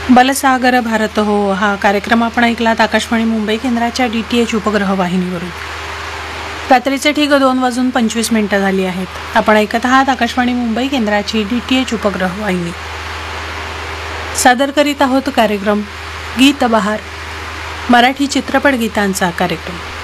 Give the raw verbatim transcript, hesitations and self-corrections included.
बलसागर भारत हो हा कार्यक्रम आपण ऐकलात आकाशवाणी मुंबई केंद्राच्या डी टी एच उपग्रह वाहिनीवरून. रात्रीचे ठीक दोन वाजून पंचवीस मिनिटं झाली आहेत. आपण ऐकत आहात आकाशवाणी मुंबई केंद्राची डी टी एच उपग्रह वाहिनी. सादर करीत आहोत कार्यक्रम गीत बहार, मराठी चित्रपट गीतांचा कार्यक्रम.